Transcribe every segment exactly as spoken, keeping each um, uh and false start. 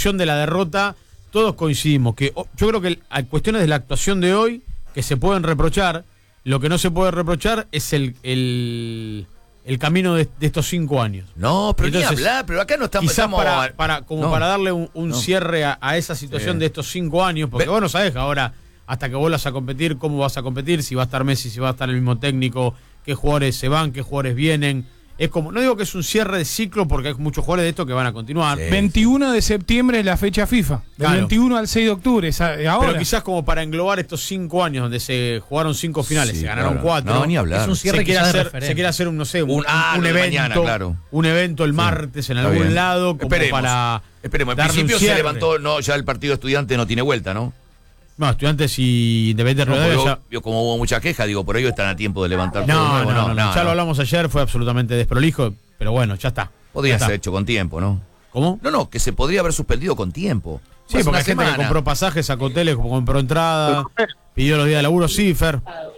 repercusión de la derrota, todos coincidimos que oh, yo creo que hay cuestiones de la actuación de hoy que se pueden reprochar. Lo que no se puede reprochar es el el, el camino de, de estos cinco años. No, pero entonces, ni hablar, pero acá no estamos... Quizás estamos... para, para, como no. para darle un, un no. cierre a, a esa situación sí. de estos cinco años, porque Ve vos no sabés ahora, hasta que vuelvas a competir, cómo vas a competir, si va a estar Messi, si va a estar el mismo técnico, qué jugadores se van, qué jugadores vienen. Es como, no digo que es un cierre de ciclo porque hay muchos jugadores de estos que van a continuar. Sí. veintiuno de septiembre es la fecha FIFA. Del Claro. veintiuno al seis de octubre. Ahora. Pero quizás como para englobar estos cinco años donde se jugaron cinco finales, Sí, se ganaron claro. cuatro. No, ni hablar. Es un cierre se quiere quizás de hacer, referente. se quiere hacer un, no sé, un, Un- ah, un lo de evento, mañana, claro. un evento el Sí. martes en Está algún bien. lado, como Esperemos. para Esperemos. En darle un principio se cierre. levantó, no, ya el partido estudiante no tiene vuelta, ¿no? No, Estudiantes y Independiente No, Rivadavia porque ya... vio como hubo mucha queja, digo, por ello están a tiempo de levantar todo No, de nuevo. no, no, no, ya no. lo hablamos ayer, fue absolutamente desprolijo, pero bueno, ya está. Podría Ya está. ser hecho con tiempo, ¿no? ¿Cómo? No, no, que se podría haber suspendido con tiempo. Sí, Hace porque una hay gente que semana. compró pasajes, sacó hoteles, compró entrada, pidió los días de laburo, sí, Fer.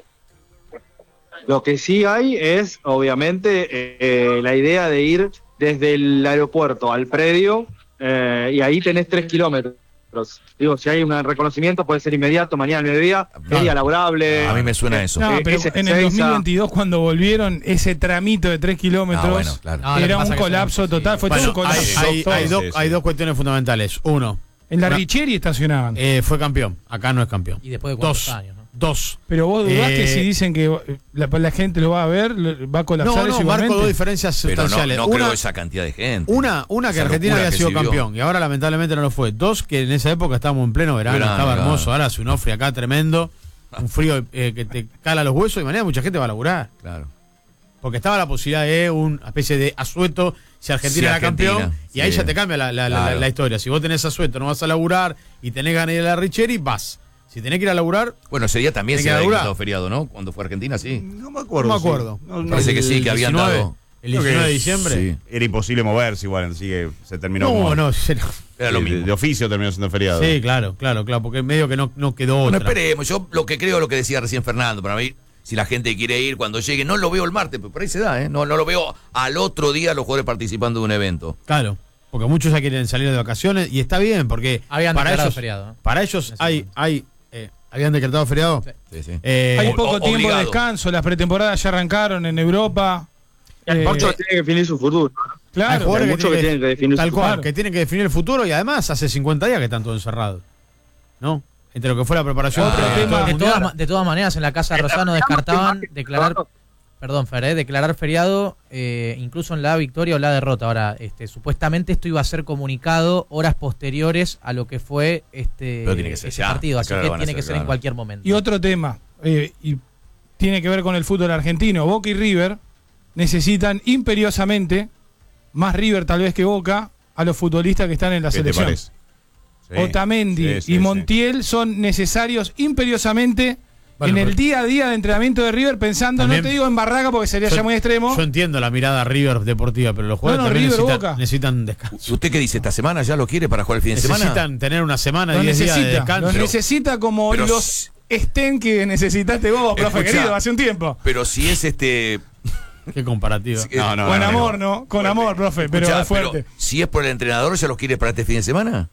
Lo que sí hay es, obviamente, eh, la idea de ir desde el aeropuerto al predio, eh, y ahí tenés tres kilómetros. Digo, si hay un reconocimiento puede ser inmediato, mañana al mediodía, Claro. día laburable. A mí me suena eso. No, Eh, pero ese en el Ezeiza- dos mil veintidós, cuando volvieron, ese tramito de tres kilómetros Ah, bueno, claro. No, lo que era pasa un que son- colapso total. Fue Bueno, todo un hay, colapso. hay- todo. hay dos, Sí, sí. hay dos cuestiones fundamentales. Uno, En la una- Richieri estacionaban. eh, fue campeón, acá no es campeón. Y después de cuántos Dos, años, ¿no? dos. Pero vos dudás Eh, que si dicen que eh, la, la gente lo va a ver, lo- va a colapsar No, eso no, igualmente. marco dos diferencias Pero no, sustanciales. no una, creo esa cantidad de gente. una, una que Esa Argentina locura había que sido se vio. campeón y ahora lamentablemente no lo fue. Dos, que en esa época estábamos en pleno verano, Verano, estaba claro. hermoso. Ahora hace un ofre acá tremendo, un frío eh, que te cala los huesos y de manera mucha gente va a laburar. Claro. Porque estaba la posibilidad de una especie de asueto si Argentina Sí, era Argentina, campeón, y ahí sí. ya te cambia la, la- la- Claro. la historia. Si vos tenés asueto, no vas a laburar y tenés ganas de ir a la Richieri, vas. Si tenés que ir a laburar, Bueno, ese día también ¿Tiene se que había laburar? decretado feriado, ¿no? Cuando fue Argentina, sí. No me acuerdo. no me sí. acuerdo. No, no, Parece que sí, que habían diecinueve, dado. el diecinueve de Creo que diciembre. Sí. Era imposible moverse igual, así que se terminó. No, como- no, sí, Era lo de- mismo. De oficio terminó siendo feriado. sí, claro, claro, claro, porque medio que no, no quedó Bueno, otra. esperemos. Yo lo que creo, lo que decía recién Fernando, para mí, si la gente quiere ir cuando llegue, no lo veo el martes, pero por ahí se da, ¿eh? No, no lo veo al otro día los jugadores participando de un evento. Claro, porque muchos ya quieren salir de vacaciones y está bien, porque Habían para declarado ellos, feriado, ¿no? para ellos Ese hay, momento. hay eh, ¿habían decretado feriado? Sí. Sí, sí. Eh, Hay o- poco o- tiempo obligado. de descanso, las pretemporadas ya arrancaron en Europa. El Eh, Porcho tiene que definir su futuro. hay claro, jugadores hay que muchos tienen que tienen que definir tal su cual, futuro. que tienen que definir el futuro y además hace cincuenta días que están todos encerrados, ¿no? Entre lo que fue la preparación. Otro para tema- todo el De mundial. todas, ma- de todas maneras, en la Casa de Rosano descartaban declarar, perdón, Fer, eh, declarar feriado, eh, incluso en la victoria o la derrota. Ahora, este, supuestamente esto iba a ser comunicado horas posteriores a lo que fue este Pero tiene que ser ese ya. partido, así Claro, que van a tiene ser, que ser claro. en cualquier momento. Y otro tema, eh, y tiene que ver con el fútbol argentino. Boca y River necesitan imperiosamente, más River tal vez que Boca, a los futbolistas que están en la ¿Qué te selección. parece? Sí. Otamendi Sí, sí, y sí. Montiel son necesarios imperiosamente Bueno, en el pero- día a día de entrenamiento de River, pensando, También- no te digo en Barraca porque sería Yo- ya muy extremo. Yo entiendo la mirada River deportiva, pero los jugadores No, no, también River, necesitan, Boca. necesitan descanso. ¿Usted qué dice? ¿Esta semana ya lo quiere para jugar el fin de semana? Necesitan tener una semana, Los diez días de necesita, descanso. los necesita como pero los si- estén que necesitaste vos, profe Escuchá. querido, hace un tiempo. Pero si es este... Qué comparativo. Sí, No, no, Con no, amor, no. ¿no? Con Fuerte. amor, profe, pero Escuchá, es fuerte. si es por el entrenador, ¿ya los quiere para este fin de semana?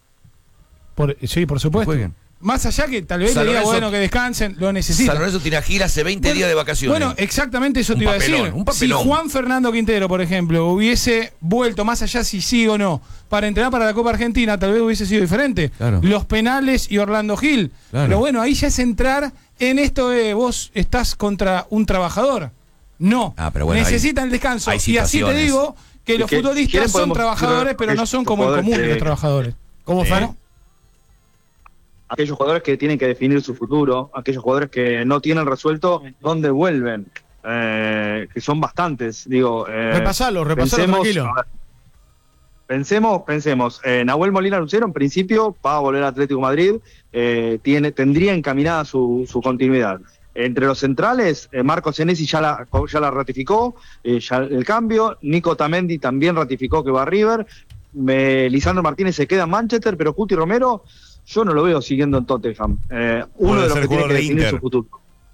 Por- sí, por Que supuesto. jueguen. Más allá que tal vez San le diga, Lorenzo- bueno, que descansen, lo necesita. San Lorenzo tiene a Gil hace veinte Bueno, días de vacaciones. Bueno, exactamente eso Un te iba papelón, a decir. un papelón. Si Juan Fernando Quintero, por ejemplo, hubiese vuelto, más allá si sí o no, para entrenar para la Copa Argentina, tal vez hubiese sido diferente. Claro. Los penales y Orlando Gil. Claro. Pero bueno, ahí ya es entrar en esto de vos estás contra un trabajador. No. Ah, pero bueno, necesitan el descanso. hay Y así te situaciones. digo que Y los que, si futbolistas quieren, son podemos trabajadores, decir pero no aquellos son como el jugadores común de los que- trabajadores. ¿Cómo, Fer? ¿no? Aquellos jugadores que tienen que definir su futuro, aquellos jugadores que no tienen resuelto dónde vuelven, eh, que son bastantes, digo. Eh, Repasalo, repasalo pensemos- tranquilo. a ver, Pensemos, pensemos, eh, Nahuel Molina Lucero en principio va a volver a Atlético de Madrid, eh, tiene, tendría encaminada su, su continuidad. Entre los centrales, eh, Marco Senesi ya la, ya la ratificó, eh, ya el cambio, Nico Tamendi también ratificó que va a River, eh, Lisandro Martínez se queda en Manchester, pero Cuti Romero yo no lo veo siguiendo en Tottenham. Eh, uno Puede de los ser que tiene jugador que de definir Inter. su futuro.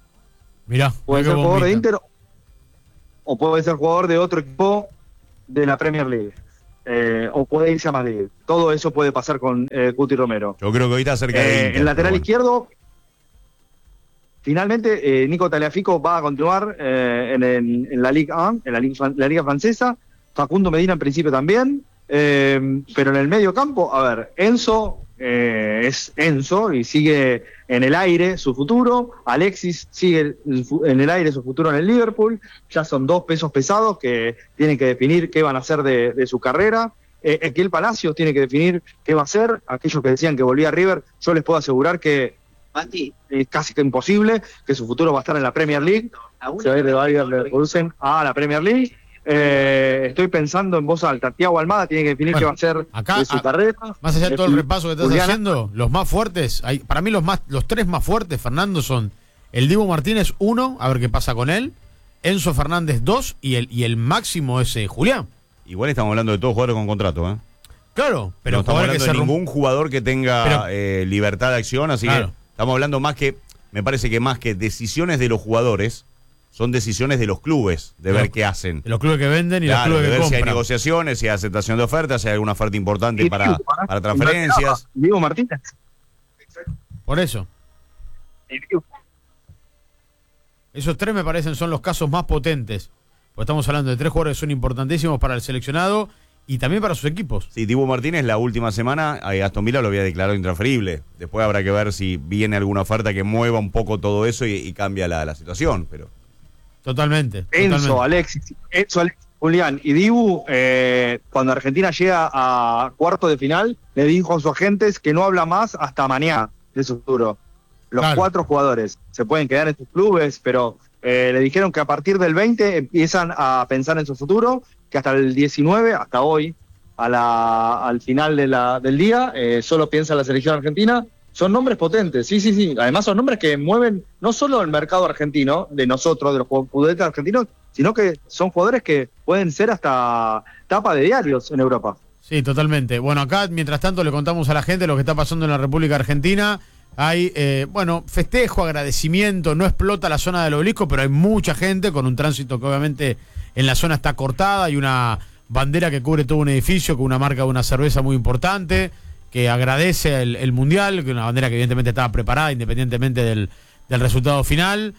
Mirá, Puede mirá ser qué jugador de bombita. Inter o puede ser jugador de otro equipo de la Premier League. eh, o puede irse a Madrid. Todo eso puede pasar con eh, Cuti Romero. Yo creo que hoy está cerca de Eh, Inter, el lateral pero bueno. izquierdo, finalmente, eh, Nico Tagliafico va a continuar eh, en, en- en la Liga uno, en la Liga, la Liga francesa. Facundo Medina en principio también. Eh, pero en el medio campo, a ver, Enzo eh, es Enzo y sigue en el aire su futuro. Alexis sigue el fu- en el aire su futuro en el Liverpool. Ya son dos pesos pesados que tienen que definir qué van a hacer de, de su carrera. Eh, Ezequiel Palacios tiene que definir qué va a hacer. Aquellos que decían que volvía a River, yo les puedo asegurar que Mati, es casi que imposible, que su futuro va a estar en la Premier League. Se va a ir de Bayer Leverkusen a la Premier League. Eh, estoy pensando en voz alta. Thiago Almada tiene que definir Bueno, qué va a hacer acá, de su a- carrera. Más allá de todo el Eh, repaso que estás Julián- haciendo, los más fuertes, hay, para mí los más, los tres más fuertes, Fernando, son el Dibu Martínez uno, a ver qué pasa con él, Enzo Fernández dos y el, y el máximo es eh, Julián. Igual estamos hablando de todos jugadores con contrato, ¿eh? Claro, pero no estamos jugadores hablando que de se ningún jugador que tenga Pero- eh, libertad de acción, así Claro. que estamos hablando más que, me parece que más que decisiones de los jugadores, son decisiones de los clubes, de De ver los- qué hacen. de los clubes que venden y Claro, los clubes de que ver si hay compran. negociaciones, si hay aceptación de ofertas, si hay alguna oferta importante Y para, Diego, para transferencias. Diego Martínez. Por eso. Y Diego. Esos tres me parecen son los casos más potentes. Porque estamos hablando de tres jugadores que son importantísimos para el seleccionado y también para sus equipos. Sí, Dibu Martínez la última semana a Aston Villa lo había declarado intransferible. Después habrá que ver si viene alguna oferta que mueva un poco todo eso y, y cambia la, la situación. Pero Totalmente. Enzo, totalmente. Alexis, Enzo, Alexis, Julián y Dibu, eh, cuando Argentina llega a cuarto de final, le dijo a sus agentes que no habla más hasta mañana de su futuro. Los Claro. cuatro jugadores se pueden quedar en sus clubes, pero eh, le dijeron que a partir del veinte empiezan a pensar en su futuro, que hasta el diecinueve, hasta hoy, a la, al final de la, del día, eh, solo piensa la selección argentina. Son nombres potentes, sí, sí, sí. Además son nombres que mueven no solo el mercado argentino, de nosotros, de los futbolistas argentinos, sino que son jugadores que pueden ser hasta tapa de diarios en Europa. Sí, totalmente. Bueno, acá, mientras tanto, le contamos a la gente lo que está pasando en la República Argentina. Hay, eh, bueno, festejo, agradecimiento, no explota la zona del obelisco, pero hay mucha gente con un tránsito que obviamente en la zona está cortada, y una bandera que cubre todo un edificio con una marca de una cerveza muy importante, que agradece el, el Mundial, que una bandera que evidentemente estaba preparada independientemente del, del resultado final.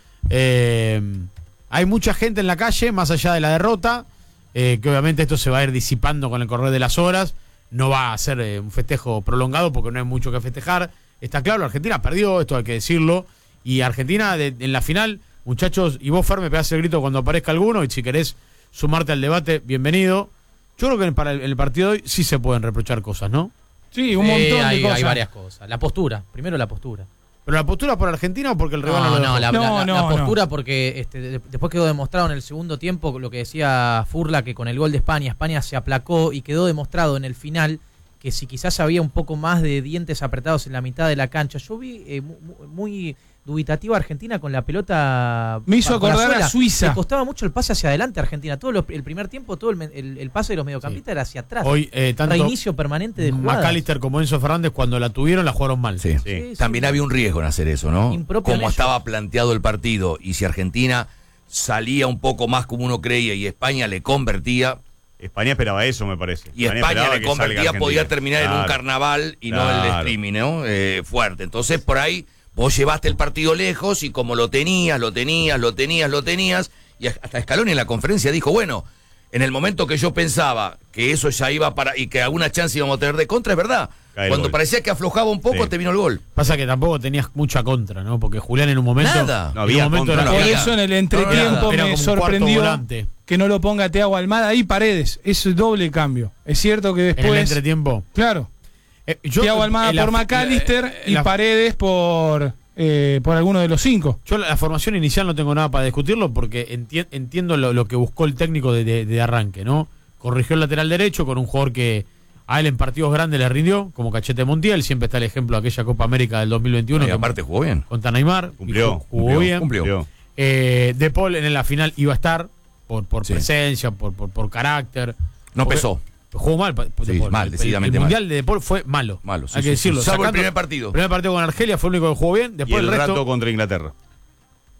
Eh, hay mucha gente en la calle, más allá de la derrota, eh, que obviamente esto se va a ir disipando con el correr de las horas. No va a ser eh, un festejo prolongado porque no hay mucho que festejar. Está claro, Argentina perdió, esto hay que decirlo. Y Argentina de, en la final, muchachos, y vos, Fer, me pegás el grito cuando aparezca alguno, y si querés sumarte al debate, bienvenido. Yo creo que para el, el partido de hoy sí se pueden reprochar cosas, ¿no? Sí, un Sí, montón de hay, cosas. hay varias cosas. La postura, primero la postura. ¿Pero la postura por Argentina o porque el rival no, No, lo no, dejó? la, No, la- la- no, la no. postura porque este, de- después quedó demostrado en el segundo tiempo lo que decía Furla, que con el gol de España, España se aplacó y quedó demostrado en el final que si quizás había un poco más de dientes apretados en la mitad de la cancha. Yo vi eh, mu- mu- muy dubitativa Argentina con la pelota. Me hizo bajo la acordar a suela. Suiza. Le costaba mucho el pase hacia adelante a Argentina. Todo lo- el primer tiempo, todo el, men- el- el pase de los mediocampistas era hacia atrás. Hoy, eh, tanto Reinicio permanente de jugadas. McAllister como Enzo Fernández, cuando la tuvieron, la jugaron mal. Sí. Sí. Sí, También sí. había un riesgo en hacer eso, ¿no? Impropio en Como ellos. estaba planteado el partido, y si Argentina salía un poco más como uno creía y España le convertía, España esperaba eso, me parece. y España esperaba le que salga convertía, Argentina. podía terminar en un Claro. carnaval y no el Claro. streaming, ¿no? Eh, fuerte. Entonces, por ahí, vos llevaste el partido lejos y como lo tenías, lo tenías, lo tenías, lo tenías, y hasta Scaloni en la conferencia dijo, bueno, en el momento que yo pensaba que eso ya iba para, y que alguna chance íbamos a tener de contra, es verdad. Cae el Cuando gol. parecía que aflojaba un poco, Sí. te vino el gol. Pasa que tampoco tenías mucha contra, ¿no? Porque Julián en un momento... Nada. No en había un momento contra, era- no Por había. eso en el No, entretiempo era como me un cuarto sorprendió volante. que no lo ponga Thiago Almada y Paredes. Es doble cambio. Es cierto que En el después. entretiempo. Claro. Eh, yo- Thiago Almada eh, la- por McAllister eh, y la- Paredes por, eh, por alguno de los cinco. Yo la, la formación inicial no tengo nada para discutirlo porque enti- entiendo lo, lo que buscó el técnico de, de- de arranque, ¿no? Corrigió el lateral derecho con un jugador que a él en partidos grandes le rindió, como Cachete Montiel. Siempre está el ejemplo de aquella Copa América del dos mil veintiuno. Y que- aparte jugó bien. contra Neymar. Cumplió, y ju- jugó cumplió, bien. cumplió. Eh, De Paul en la final iba a estar por, por Sí. presencia, por, por, por carácter. No Porque- pesó. Jugó mal. pa- De Sí, Paul. mal, El- decididamente el, mal. Mundial de De Paul fue malo. Malo, sí, Hay que sí, decirlo. sí. Salvo el Sacando- primer partido. El primer partido con Argelia fue el único que jugó bien. Y Después el el, resto. rato contra Inglaterra.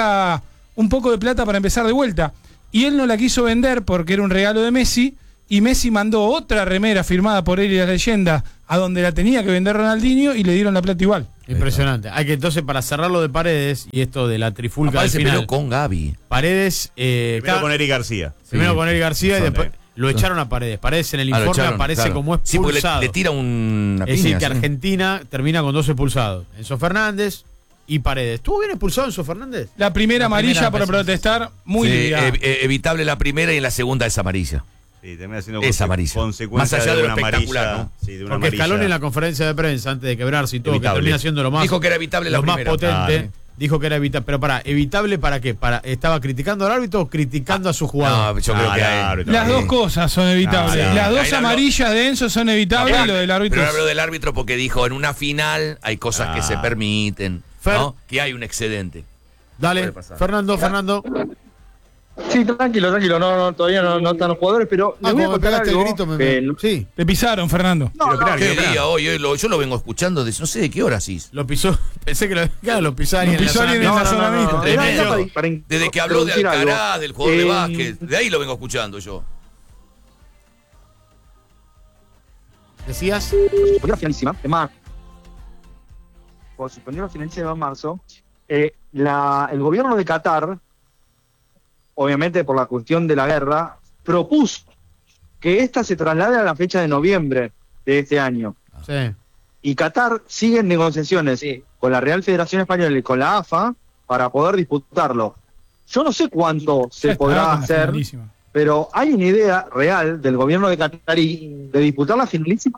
tenga un poco de plata para empezar de vuelta. y él no la quiso vender porque era un regalo de Messi, y Messi mandó otra remera firmada por él y las leyendas a donde la tenía que vender Ronaldinho y le dieron la plata igual. Impresionante. Hay que entonces, para cerrarlo de Paredes y esto de la trifulca Aparte al se final, peleó con Gaby. Paredes eh, Primero cada- con Eric García. primero Sí. con Eric García y Son, después eh. lo echaron a Paredes. Paredes en el Ah, lo informe echaron, aparece claro. como Sí, porque expulsado. le, le tira una es decir, piña, que sí. Argentina termina con dos expulsados. Enzo Fernández y Paredes. ¿Estuvo bien expulsado Enzo Fernández? La primera La amarilla primera por me parece. protestar, muy Sí, liviana. ev- eh, evitable la primera y en la segunda es amarilla. Sí, termina siendo Es conse- amarilla. consecuencia Más allá de lo una espectacular, amarilla, ¿no? sí, de una Porque amarilla. Scaloni en la conferencia de prensa, antes de quebrarse y todo, Evitable. que termina siendo lo más, Dijo que era evitable la lo más primera. potente, Claro. dijo que era evitable. Pero para, ¿evitable para qué? Para, ¿estaba criticando al árbitro o criticando a su jugador? No, yo Ah, creo que claro, hay- Las sí. dos cosas son evitables. Ah, sí. Las dos Ahí la habló. amarillas de Enzo son evitables y lo del árbitro. Pero es- hablo del árbitro porque dijo en una final hay cosas Ah. que se permiten, Fer- ¿no? Que hay un excedente. Dale, puede pasar. Fernando, Fernando. Sí, tranquilo, tranquilo, no, no, todavía no, no están los jugadores, pero Ah, les voy a como me contar pegaste el algo grito, me, que me- no- sí. Te pisaron, Fernando. No, no, operar, ¿Qué quiero operar. día hoy? Hoy lo- yo lo vengo escuchando desde no sé de qué hora sí. Lo pisó, pensé que lo, claro, lo pisó Lo alguien en la pisó zona alguien en mixta. la zona mixta. era- era Tremendo. para- para Desde que habló de introducir algo. Alcaraz, del jugador de Eh, básquet, de ahí lo vengo escuchando yo. ¿Decías? suspendió la finalísima de marzo. Cuando suspendió la finalísima de marzo, eh, la, el gobierno de Qatar, obviamente por la cuestión de la guerra, propuso que esta se traslade a la fecha de noviembre de este año. Sí. Y Qatar sigue en negociaciones con la Real Federación Española y con la A F A para poder disputarlo. Yo no sé cuánto Ya se está, podrá con la hacer, finalísima. pero hay una idea real del gobierno de Qatarí de disputar la finalísima.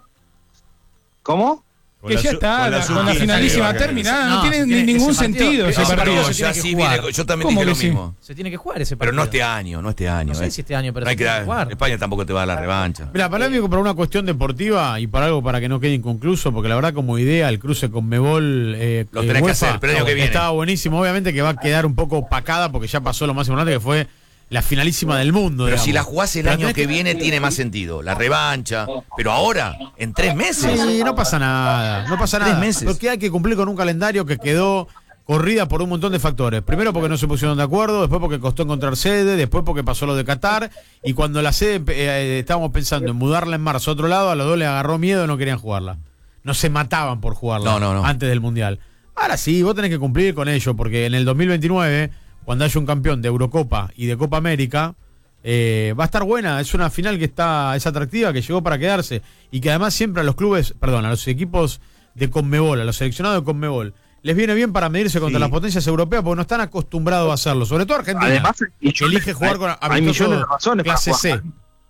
¿Cómo? Con Que la ya su- está, con la, la con la sub quince, finalísima Vargas. terminada, no, No, tiene se ni tiene- ningún ese partido- sentido ese ese No, partido. pero se yo, tiene que así jugar. vine- yo también ¿Cómo dije lo que sí? mismo. Se tiene que jugar ese Pero partido. no este año, no este año. No sé eh. si este año, pero No hay se que tiene dar- que jugar. España tampoco te va a dar la revancha. Mira, para mí por una cuestión deportiva y para algo para que no quede inconcluso, porque la verdad como idea el cruce con Mebol eh, Lo eh, tenés que UEFA, hacer, pero el año que viene. estaba buenísimo. Obviamente que va a quedar un poco opacada porque ya pasó lo más importante que fue la finalísima del mundo. Pero digamos. si la jugás el Pero año tenés que viene tiene más sentido. La revancha. Pero ahora, en tres meses. Sí, no pasa nada, no pasa Tres nada. meses. Porque hay que cumplir con un calendario que quedó corrida por un montón de factores. Primero porque no se pusieron de acuerdo, después porque costó encontrar sede, después porque pasó lo de Qatar, y cuando la sede eh, estábamos pensando en mudarla en marzo a otro lado, a los dos les agarró miedo y no querían jugarla. No se mataban por jugarla No, no, no. antes del Mundial. Ahora sí, vos tenés que cumplir con ello, porque en el dos mil veintinueve, cuando haya un campeón de Eurocopa y de Copa América, eh, va a estar buena. Es una final que está es atractiva, que llegó para quedarse, y que además siempre a los clubes, perdón, a los equipos de Conmebol, a los seleccionados de Conmebol, les viene bien para medirse contra Sí. las potencias europeas porque no están acostumbrados a hacerlo, sobre todo Argentina, Además, que millones- elige jugar con hay amistosos millones de razones para clase C. jugar.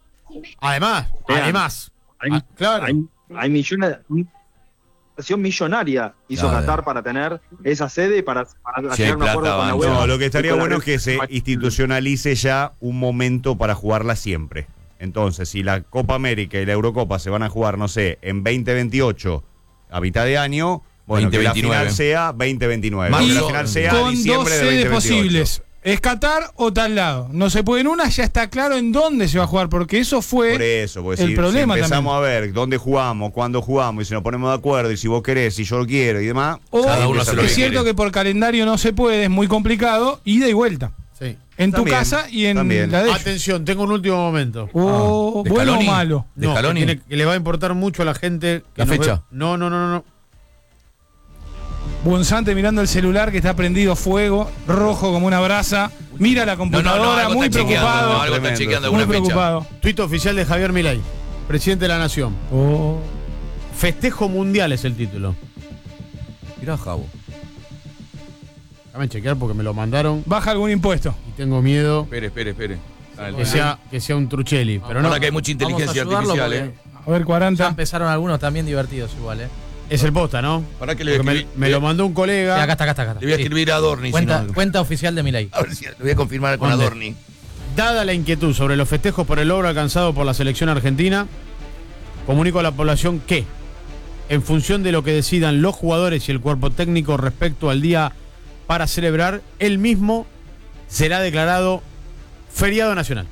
Además, Vean, además, Hay, ah, claro. hay, hay millones, una inversión millonaria hizo No, Qatar de- para tener esa sede y para, para Si hay llegar a un plata, acuerdo con la van. UEFA. No, lo que estaría Y con la bueno es que se Real- institucionalice ya un momento para jugarla siempre. Entonces, si la Copa América y la Eurocopa se van a jugar, no sé, en veinte veintiocho, a mitad de año, bueno, que la veinte veintinueve. final sea veinte veintinueve. Marzo. Que la final sea Con dos diciembre de sedes veinte veintiocho. posibles. Es Qatar o tal lado. No se puede en una, ya está claro en dónde se va a jugar, porque eso fue Por eso, porque el si, problema si empezamos también. a ver dónde jugamos, cuándo jugamos, y si nos ponemos de acuerdo, y si vos querés, si yo lo quiero y demás. O Cada uno hace lo es que cierto quiere. que por calendario no se puede, es muy complicado, ida y vuelta. Sí. En tu También, casa y en también. la de ellos. Atención, tengo un último momento. O Ah, ¿de bueno o Scaloni? malo. ¿De No, que, Scaloni? tiene- que le va a importar mucho a la gente. Que ¿La nos fecha? ve- No, no, no, no, no. Bonzante mirando el celular que está prendido fuego, rojo como una brasa. Mira la No, no, no, computadora, algo muy está chequeando, preocupado. no, algo está Tremendo. chequeando Muy alguna fecha. preocupado. Tuit oficial de Javier Milei, presidente de la Nación. Oh. Festejo mundial es el título. Mirá, Javo. Déjame chequear porque me lo mandaron Baja algún impuesto. y tengo miedo Espere, espere, espere. Ah, el- que sea, que sea un truchelli. Pero no, Ahora que hay mucha inteligencia Vamos a ayudarlo artificial, porque ¿eh? A ver, Ya cuarenta. empezaron algunos también divertidos igual, ¿eh? es el posta, ¿no? Para que le, Porque me, escribí- me lo mandó un colega. Sí, acá está, acá está. Acá está. le voy a Sí. escribir a Adorni. si Cuenta, no- cuenta oficial de Milei. A ver si lo voy a confirmar con ¿Dónde? Adorni. Dada la inquietud sobre los festejos por el logro alcanzado por la selección argentina, comunico a la población que, en función de lo que decidan los jugadores y el cuerpo técnico respecto al día para celebrar, el mismo será declarado feriado nacional.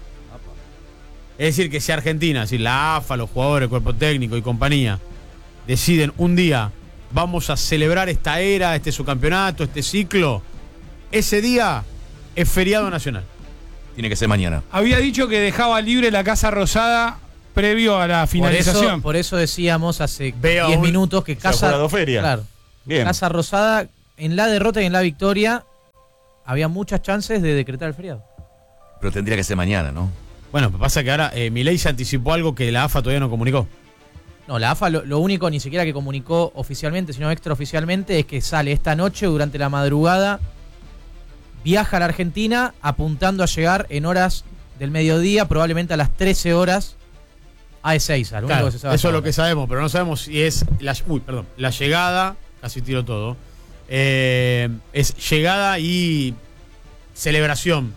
Es decir, que si Argentina, si la A F A, los jugadores, el cuerpo técnico y compañía, deciden un día, vamos a celebrar esta era, este subcampeonato, este ciclo, ese día es feriado nacional. tiene que ser mañana. Había dicho que dejaba libre la Casa Rosada previo a la Por finalización. eso, por eso decíamos hace Veo diez un- minutos que se ha Casa, jugado feria. claro, Bien. Casa Rosada, en la derrota y en la victoria, había muchas chances de decretar el feriado. Pero tendría que ser mañana, ¿no? Bueno, pasa que ahora eh, Milei se anticipó algo que la A F A todavía no comunicó. No, la A F A lo, lo único ni siquiera que comunicó oficialmente, sino extraoficialmente, es que sale esta noche durante la madrugada, viaja a la Argentina apuntando a llegar en horas del mediodía, probablemente a las trece horas a Ezeiza. Lo único Claro, que se sabe eso es hasta lo que ahora. sabemos, pero no sabemos si es la, uy, perdón, la llegada, casi tiro todo, eh, es llegada y celebración.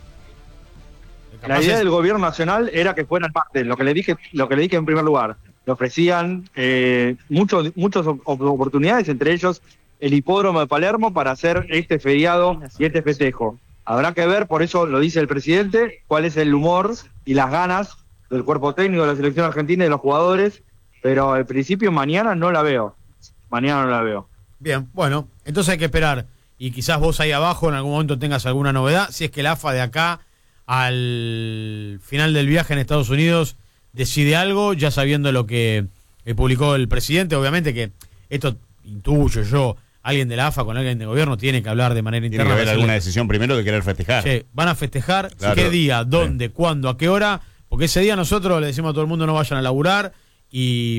La Capaz idea es- del gobierno nacional era que fuera el martes, lo que le dije, lo que le dije en primer lugar. Le ofrecían eh, muchos, muchas op- oportunidades, entre ellos el hipódromo de Palermo, para hacer este feriado y este festejo. Habrá que ver, por eso lo dice el presidente, cuál es el humor y las ganas del cuerpo técnico de la selección argentina y de los jugadores, pero al principio mañana no la veo. Mañana no la veo. Bien, bueno, entonces hay que esperar. Y quizás vos ahí abajo en algún momento tengas alguna novedad. Si es que la A F A de acá al final del viaje en Estados Unidos decide algo, ya sabiendo lo que eh, publicó el presidente. Obviamente que esto intuyo yo, alguien de la A F A con alguien de gobierno tiene que hablar de manera Tiene interna. que haber decirle, alguna decisión primero de querer festejar. che, van a festejar, Claro. qué día, dónde, cuándo, a qué hora, porque ese día nosotros le decimos a todo el mundo no vayan a laburar y,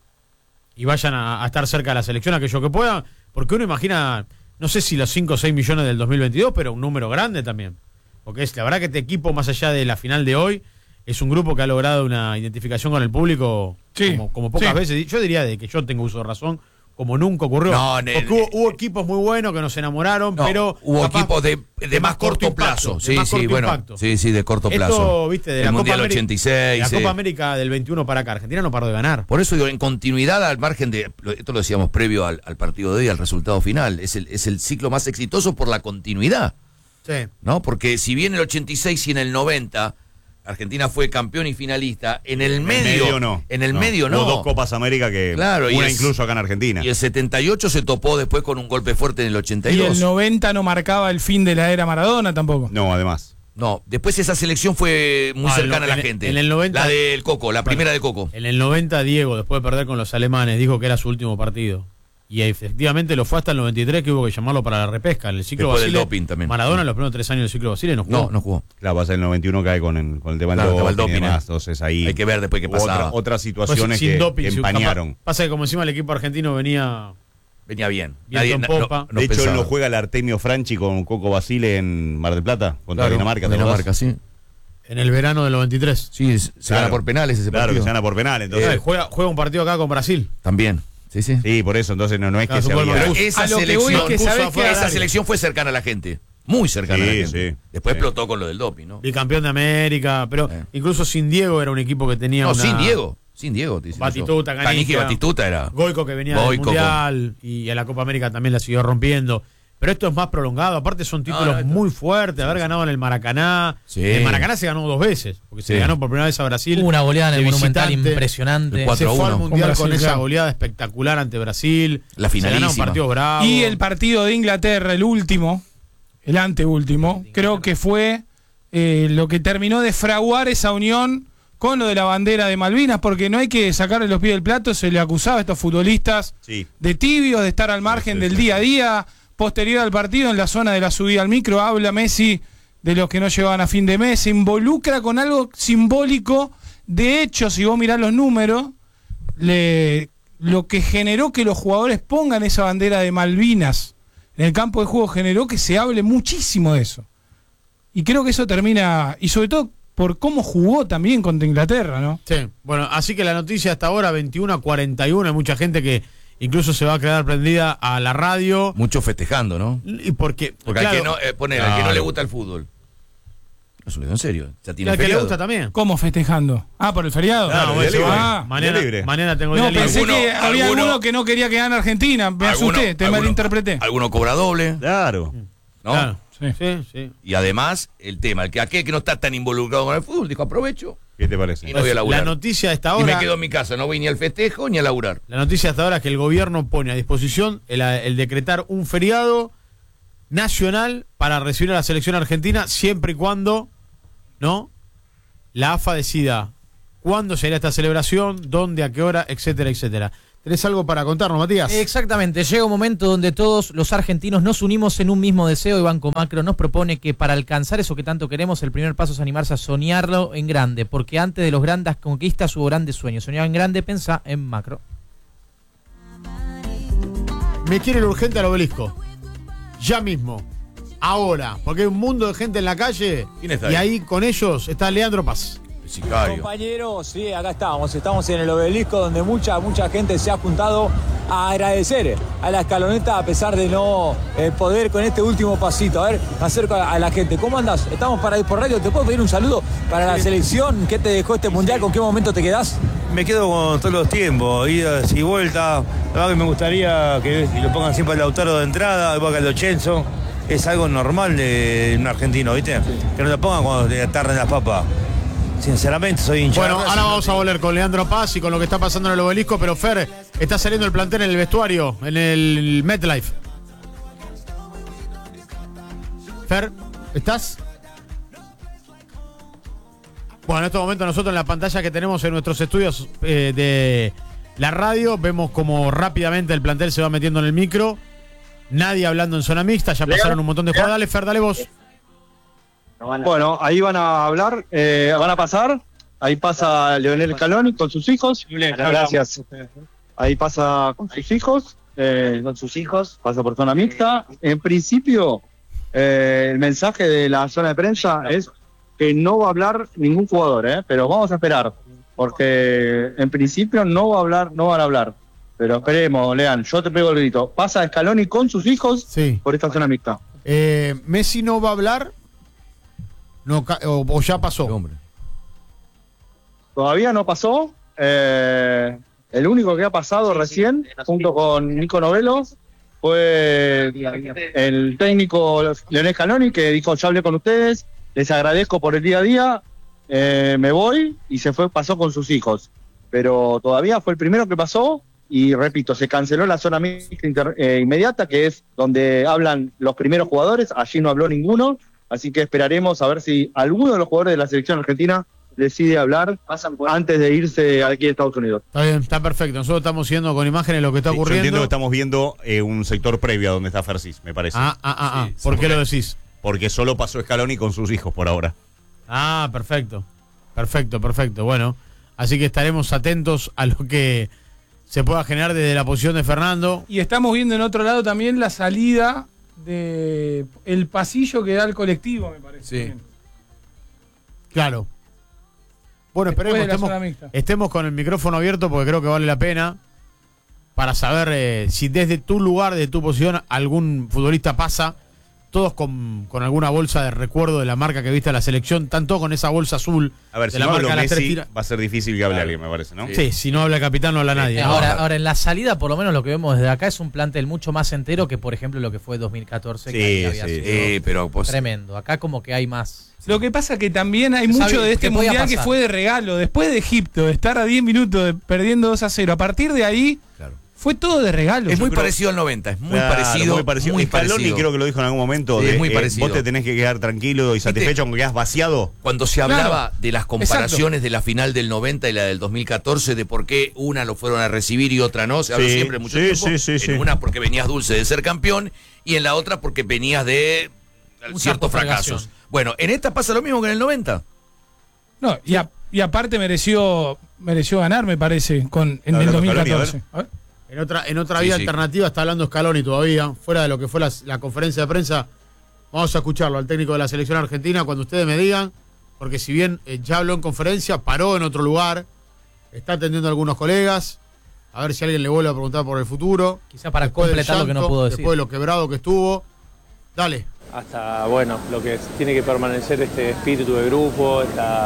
y vayan a, a estar cerca de la selección aquellos que puedan, porque uno imagina, no sé si los cinco o seis millones del dos mil veintidós, pero un número grande también, porque es la verdad que este equipo, más allá de la final de hoy, es un grupo que ha logrado una identificación con el público Sí, como, como pocas sí. veces, yo diría de que yo tengo uso de razón, como nunca ocurrió. No, en el- porque hubo, hubo equipos muy buenos que nos enamoraron, No, pero hubo capaz equipos de, de más corto impacto, plazo. de Sí, más sí, corto bueno. impacto. Sí, sí, de corto plazo. Esto, viste, de el la Mundial Copa América- ochenta y seis. La sí. Copa América del veintiuno para acá, Argentina no paró de ganar. Por eso digo, en continuidad, al margen de. lo- Esto lo decíamos previo al, al partido de hoy, al resultado final. Es el, es el ciclo más exitoso por la continuidad, Sí. ¿no? Porque si bien en el ochenta y seis y en el noventa, Argentina fue campeón y finalista, en el En medio. no. En el medio no. Hubo dos Copas América que. Claro, y una es- incluso acá en Argentina. Y el setenta y ocho se topó después con un golpe fuerte en el ochenta y Y dos. el noventa no marcaba el fin de la era Maradona tampoco. No, además. No, después esa selección fue muy Ah, cercana en a el- la gente. en el noventa La del Coco, la Bueno, primera de Coco. En el noventa, Diego, después de perder con los alemanes, dijo que era su último partido. Y efectivamente lo fue hasta el noventa y tres, que hubo que llamarlo para la repesca. En el ciclo Después del Basile, doping también. Maradona en los primeros tres años del ciclo Basile no jugó. No, no jugó. Claro, pasa el noventa y uno cae con el, con el tema del Claro, el doping y doping, demás. eh. Entonces ahí. Hay que ver después qué hubo otra- pasaba. otras Pues, situaciones sin que, doping, que sin- empañaron. capaz- Pasa que como encima el equipo argentino venía... Venía bien. Viento en na- popa. no de hecho, él pensaba. no juega el Artemio Franchi con Coco Basile en Mar del Plata contra Claro, Dinamarca. ¿te Dinamarca, acordás? sí. En el verano del noventa y tres. Sí, se Claro. gana por penales ese Claro, que partido. se gana por penal. Entonces, Eh, juega, juega un partido acá con Brasil. También. Sí, sí. sí, por eso. Entonces no, no es Claro, que se su gol había. más Pero esa A lo que voy selección, es que puso sabés afuera que al esa área. selección fue cercana a la gente. Muy cercana a la Sí, gente. sí, Después sí. explotó con lo del doping, ¿no? Bicampeón de América, pero Eh. incluso sin Diego era un equipo que tenía No, una... sin Diego. Sin Diego. te dicen Batistuta, eso. Canigia. Canigia y Batistuta era. Goico que venía Goico, del Mundial y a la Copa América también la siguió rompiendo. Pero esto es más prolongado, aparte son títulos no, esto- muy fuertes, haber ganado en el Maracaná. Sí. En el Maracaná se ganó dos veces, porque se Sí. ganó por primera vez a Brasil. Hubo una goleada en el de Monumental visitante. impresionante. El cuatro Se a fue al uno. Mundial Con con, Brasil, esa claro. goleada espectacular ante Brasil. La Se ganaron finalísima. partidos bravos. Y el partido de Inglaterra, el último, el anteúltimo, creo que fue eh, lo que terminó de fraguar esa unión con lo de la bandera de Malvinas, porque no hay que sacarle los pies del plato, se le acusaba a estos futbolistas Sí. de tibios, de estar al margen sí, del sí, día a sí. día. Posterior al partido, en la zona de la subida al micro, habla Messi de los que no llevaban a fin de mes, se involucra con algo simbólico. De hecho, si vos mirás los números, le, lo que generó que los jugadores pongan esa bandera de Malvinas en el campo de juego generó que se hable muchísimo de eso. Y creo que eso termina, y sobre todo por cómo jugó también contra Inglaterra, ¿no? Sí, bueno, así que la noticia hasta ahora, veintiuno a cuarenta y uno, hay mucha gente que incluso se va a quedar prendida a la radio. Mucho festejando, ¿no? Y porque, Porque claro, al que no, eh, poner, al que no Claro. le gusta el fútbol. Eso lo digo en serio. Ya y tiene al que le feriado. gusta también. ¿Cómo festejando? Ah, por el feriado. Claro, No, día eso, libre. ah, mañana, día libre. mañana tengo No, día pensé libre. Alguno- que había alguno- alguno que no quería que gane Argentina. Me Alguno- asusté, te alguno- malinterpreté. Alguno cobra doble, Claro. ¿no? Claro. Sí. Sí, sí. Y además, el tema, el que aquel que no está tan involucrado con el fútbol, dijo aprovecho ¿Qué te parece? y no voy a laburar. La noticia de esta y me hora, quedo en mi casa, no voy ni al festejo ni a laburar. la noticia hasta ahora es que el gobierno pone a disposición el, el decretar un feriado nacional para recibir a la selección argentina siempre y cuando ¿no? La A F A decida cuándo será esta celebración, dónde, a qué hora, etcétera, etcétera. ¿Tenés algo para contarnos, Matías? Exactamente, llega un momento donde todos los argentinos nos unimos en un mismo deseo y Banco Macro nos propone que para alcanzar eso que tanto queremos, el primer paso es animarse a soñarlo en grande, porque antes de los grandes conquistas hubo grandes sueños. Soñar en grande, pensá en Macro. Me quiere ir urgente al Obelisco. Ya mismo. Ahora. Porque hay un mundo de gente en la calle. ¿Quién está y ahí? ahí con ellos está Leandro Paz. El sicario. Compañeros, sí, acá estamos. Estamos en el Obelisco donde mucha, mucha gente se ha juntado a agradecer a la escaloneta a pesar de no eh, poder con este último pasito. A ver, me acerco a, a la gente. ¿Cómo andas? Estamos para ir por radio. ¿Te puedo pedir un saludo para la selección? ¿Qué te dejó este mundial? ¿Con qué momento te quedás? Me quedo con todos los tiempos, idas y vueltas. La verdad que me gustaría que lo pongan siempre al Lautaro de entrada, igual que al Lochenzo. Es algo normal de un argentino, ¿viste? Que no lo pongan cuando te tarden las papas. Sinceramente, soy hincha. Bueno, ahora vamos a volver con Leandro Paz y con lo que está pasando en el Obelisco, pero Fer, está saliendo el plantel en el vestuario, en el MetLife. Fer, ¿estás? Bueno, en este momento nosotros en la pantalla que tenemos en nuestros estudios eh, de la radio, vemos como rápidamente el plantel se va metiendo en el micro. Nadie hablando en zona mixta, ya pasaron un montón de jugadores. Dale, Fer, dale vos. Bueno, ahí van a hablar, eh, van a pasar. Ahí pasa Leonel Scaloni con sus hijos. Gracias. Ahí pasa con sus hijos. Eh, con sus hijos. Pasa por zona mixta. En principio, eh, el mensaje de la zona de prensa es que no va a hablar ningún jugador, ¿eh? Pero vamos a esperar. Porque en principio no va a hablar, no van a hablar. Pero esperemos, Lean, yo te pego el grito. Pasa Scaloni con sus hijos sí. por esta zona mixta. Eh, Messi no va a hablar. No, o, o ya pasó. Hombre. Todavía no pasó. Eh, el único que ha pasado recién, junto con Nico Novello, fue el técnico Leonel Scaloni, que dijo: ya hablé con ustedes, les agradezco por el día a día, eh, me voy, y se fue, pasó con sus hijos. Pero todavía fue el primero que pasó, y repito, se canceló la zona mixta inter, eh, inmediata, que es donde hablan los primeros jugadores, allí no habló ninguno. Así que esperaremos a ver si alguno de los jugadores de la selección argentina decide hablar antes de irse aquí a Estados Unidos. Está bien, está perfecto. Nosotros estamos siguiendo con imágenes lo que está Sí, ocurriendo. Yo entiendo que estamos viendo eh, un sector previo a donde está Fersis, me parece. Ah, ah, ah, ah. Sí, ¿Por sí, qué lo porque- decís? Porque solo pasó Scaloni con sus hijos por ahora. Ah, perfecto. Perfecto, perfecto. Bueno, así que estaremos atentos a lo que se pueda generar desde la posición de Fernando. Y estamos viendo en otro lado también la salida de el pasillo que da al colectivo, me parece. Sí. También. Claro. Bueno, Después esperemos, de la estemos, zona mixta. estemos con el micrófono abierto porque creo que vale la pena para saber eh, si desde tu lugar, de tu posición, algún futbolista pasa, todos con, con alguna bolsa de recuerdo de la marca que viste a la selección, tanto con esa bolsa azul A ver, de si la no marca hablo de las tres Messi, tiras. va a ser difícil que hable alguien, me parece, ¿no? Sí, si no habla el capitán no habla nadie. ¿no? Ahora, ahora, en la salida, por lo menos lo que vemos desde acá es un plantel mucho más entero que, por ejemplo, lo que fue dos mil catorce, Sí, que ahí había sí, sido Eh, pero pues, tremendo. Acá como que hay más. Lo que pasa que también hay Se mucho sabe de este que podía mundial que pasar. fue de regalo. Después de Egipto, de estar a diez minutos de, perdiendo dos a cero, a partir de ahí claro. fue todo de regalo. Es muy creo- parecido al noventa, es muy Claro, parecido. Muy parecido. Muy Scaloni parecido. creo que lo dijo en algún momento. Sí, de, es muy eh, parecido. vos te tenés que quedar tranquilo y satisfecho aunque quedas vaciado. Cuando se hablaba Claro. de las comparaciones de la final del noventa y la del dos mil catorce, de por qué una lo fueron a recibir y otra no, se habló Sí, siempre mucho sí, tiempo. sí, sí, en sí. una porque venías dulce de ser campeón y en la otra porque venías de Mucha ciertos postergación. fracasos. Bueno, en esta pasa lo mismo que en el noventa. No, y, a- y aparte mereció mereció ganar, me parece, con en Está el hablando dos mil Scaloni, a catorce. A ver. En otra, en otra Sí, vía sí. alternativa está hablando Scaloni todavía, fuera de lo que fue la, la conferencia de prensa. Vamos a escucharlo al técnico de la selección argentina cuando ustedes me digan, porque si bien eh, ya habló en conferencia, paró en otro lugar, está atendiendo a algunos colegas, a ver si alguien le vuelve a preguntar por el futuro. Quizá para Después del completar lo que no llanto, pudo decir. Después de lo quebrado que estuvo. Dale. Hasta, bueno, lo que tiene que permanecer este espíritu de grupo, esta,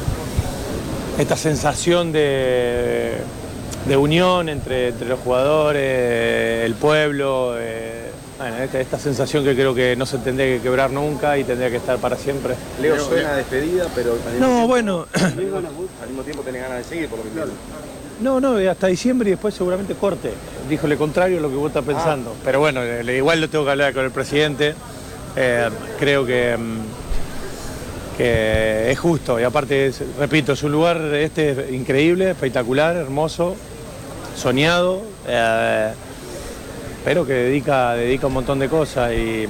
esta sensación de, de unión entre, entre los jugadores, el pueblo, eh, bueno, esta, esta sensación que creo que no se tendría que quebrar nunca y tendría que estar para siempre. Leo suena a despedida, pero al mismo No, tiempo- bueno, al mismo tiempo tenés ganas de seguir, por lo que entiendo. no, no, hasta diciembre y después seguramente corte. Dijo lo contrario a lo que vos estás pensando. Pero bueno, le- igual lo tengo que hablar con el presidente. Eh, creo que, mm, que es justo. Y aparte, es, repito, es un lugar este increíble, espectacular, hermoso, soñado, eh, pero que dedica, dedica un montón de cosas y...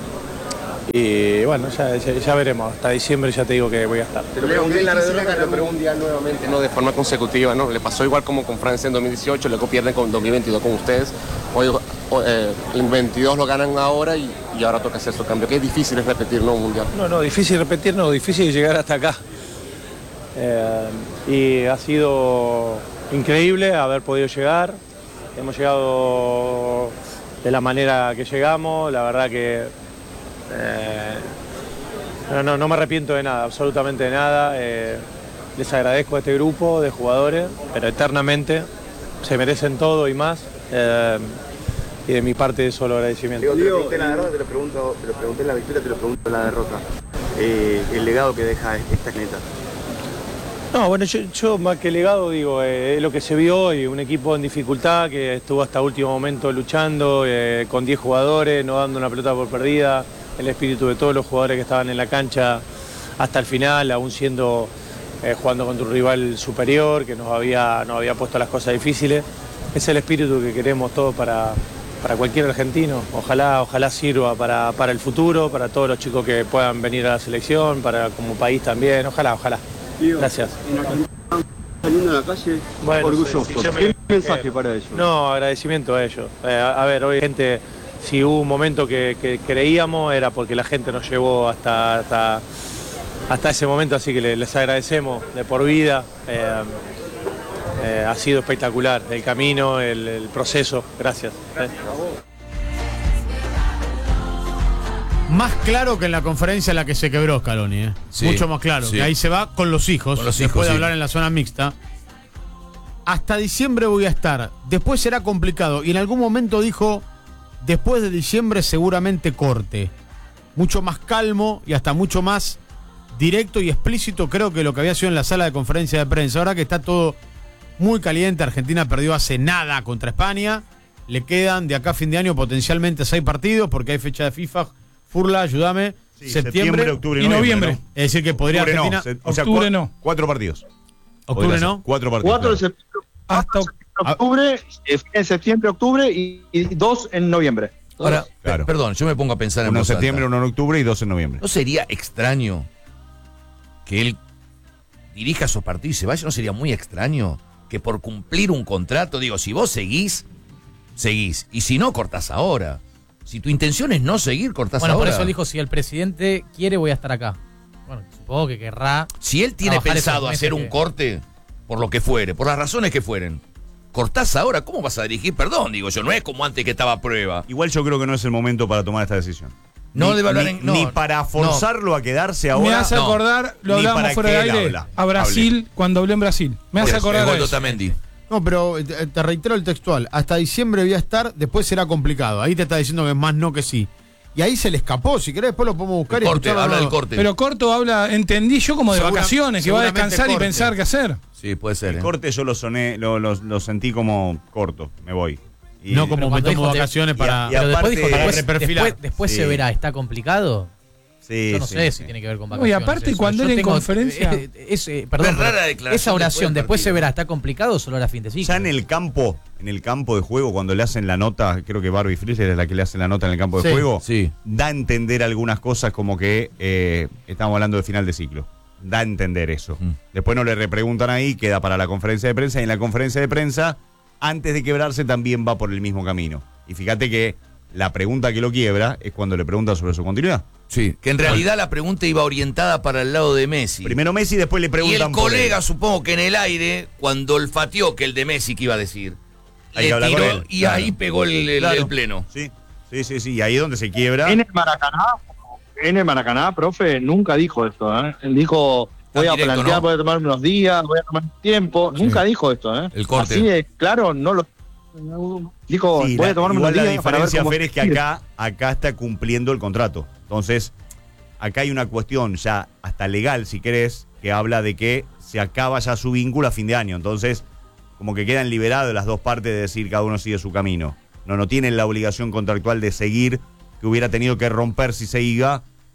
Y bueno, ya, ya, ya veremos. Hasta diciembre ya te digo que voy a estar. Te lo pregunté en la red, te lo pregunté un día nuevamente, no de forma consecutiva, ¿no? Le pasó igual como con Francia en dos mil dieciocho, luego pierden con dos mil veintidós con ustedes. Hoy, eh, en veintidós lo ganan ahora y, y ahora toca hacer su cambio. Que es difícil es repetir, ¿no? Un mundial. No, no, difícil repetir, no, difícil llegar hasta acá. Eh, y ha sido increíble haber podido llegar. Hemos llegado de la manera que llegamos, la verdad que... Eh, no, no, no me arrepiento de nada, absolutamente de nada. Eh, les agradezco a este grupo de jugadores, pero eternamente se merecen todo y más. Eh, y de mi parte solo agradecimiento. Digo, te lo pregunté en la derrota, te lo pregunto, te lo pregunté en la victoria, te lo pregunto en la derrota. Eh, el legado que deja esta clienta. No, bueno, yo, yo más que legado digo, eh, es lo que se vio hoy, un equipo en dificultad que estuvo hasta último momento luchando, eh, con diez jugadores, no dando una pelota por perdida. El espíritu de todos los jugadores que estaban en la cancha hasta el final, aún siendo eh, jugando contra un rival superior que nos había, nos había puesto las cosas difíciles. Es el espíritu que queremos todos para, para cualquier argentino. Ojalá, ojalá sirva para, para el futuro, para todos los chicos que puedan venir a la selección, para como país también. Ojalá, ojalá. Gracias. Saliendo a la calle, bueno, orgulloso. sí, sí, yo me- ¿Qué mensaje eh, para ellos? No, agradecimiento a ellos. Eh, a, a ver, hoy gente, si hubo un momento que, que creíamos era porque la gente nos llevó hasta, hasta, hasta ese momento, así que le- les agradecemos de por vida. Eh, eh, ha sido espectacular el camino, el, el proceso. Gracias. Eh. Más claro que en la conferencia en la que se quebró Scaloni, ¿eh? Sí, Mucho más claro. sí. Que ahí se va con los hijos, Con los después hijos, de sí. hablar en la zona mixta. Hasta diciembre voy a estar. Después será complicado. Y en algún momento dijo, después de diciembre seguramente corte. Mucho más calmo y hasta mucho más directo y explícito, creo que lo que había sido en la sala de conferencia de prensa. Ahora que está todo muy caliente, Argentina perdió hace nada contra España. Le quedan de acá a fin de año potencialmente seis partidos porque hay fecha de FIFA. Furla, ayúdame. Sí, septiembre, septiembre, octubre y y noviembre. noviembre. ¿no? Es decir, que podría Octubre no, Argentina. se- o sea, Octubre cua- no. Cuatro partidos. Octubre Podría no. ser. Cuatro partidos. cuatro de claro. septiembre, Hasta octubre, eh, en septiembre, octubre y, y dos en noviembre. Ahora, Claro. pe- perdón, yo me pongo a pensar en Uno en voz alta. septiembre, uno en octubre y dos en noviembre. ¿No sería extraño que él dirija esos partidos y se vaya? ¿No sería muy extraño que por cumplir un contrato, digo, si vos seguís, seguís, y si no, cortás ahora? Si tu intención es no seguir, cortás Bueno, por ahora. eso él dijo, si el presidente quiere, voy a estar acá. Bueno, supongo que querrá. Si él tiene trabajar esos pensado meses hacer un que- corte, por lo que fuere, por las razones que fueren, cortás ahora, ¿cómo vas a dirigir? Perdón, digo yo, no es como antes que estaba a prueba. Igual yo creo que no es el momento para tomar esta decisión. No Ni- debe hablar ni, en- no, ni para forzarlo a quedarse ahora. me hace no, acordar, lo ni hablábamos para fuera que de él aire, habla, a Brasil, cuando hablé en Brasil. Me hace Es- acordar es a Goldo eso. Otamendi. No, pero eh, te, te reitero el textual. Hasta diciembre voy a estar, después será complicado. Ahí te está diciendo que es más no que sí. Y ahí se le escapó. Si querés, después lo podemos buscar El y corte, escucharlo, habla no, del no. corte. Pero corto habla, entendí yo como de Segura- vacaciones, que va a seguramente descansar y corte. pensar qué hacer. Sí, puede ser. El ¿eh? corte yo lo soné, lo, lo- lo sentí como corto. Me voy. Y- No como Pero me cuando tomo dijo de- vacaciones y a- para. y a- Pero después aparte- dijo, para después, reperfilar. después, después Sí. se verá, ¿está complicado? Sí, Yo no sí, sé sí. si tiene que ver con No, y vacaciones. aparte, eso. cuando Yo él en tengo- conferencia- eh, eh, es, eh, perdón, Es rara pero la declaración esa oración, después del después se partido. verá, ¿está complicado o solo era fin de ciclo? Ya en el campo, en el campo de juego, cuando le hacen la nota, creo que Barbie Freezer es la que le hace la nota en el campo de Sí, juego, sí. da a entender algunas cosas como que eh, estamos hablando de final de ciclo. Da a entender eso. Mm. Después no le repreguntan ahí, queda para la conferencia de prensa, y en la conferencia de prensa, antes de quebrarse, también va por el mismo camino. Y fíjate que la pregunta que lo quiebra es cuando le pregunta sobre su continuidad. Sí, que en realidad la pregunta iba orientada para el lado de Messi. Primero Messi, después le Y preguntan el por él. colega, supongo que en el aire, cuando olfateó que el de Messi que iba a decir, Hay que le hablar con tiró él, y claro. ahí pegó el, el- Claro. el pleno. Sí, sí, sí, sí, y ahí es donde se quiebra. En el Maracaná, en el Maracaná, profe, nunca dijo esto. ¿eh? Él dijo, voy a directo, plantear, ¿no? voy a tomar unos días, voy a tomar tiempo. Nunca dijo esto. ¿eh? El corte. Así de claro, no lo dijo, Sí, voy la- a tomarme igual unos la días para ver diferencia, cómo Fer, es que sigue. acá, acá está cumpliendo el contrato. Entonces, acá hay una cuestión ya hasta legal, si querés, que habla de que se acaba ya su vínculo a fin de año. Entonces, como que quedan liberadas las dos partes de decir cada uno sigue su camino. No, no tienen la obligación contractual de seguir, que hubiera tenido que romper si se iba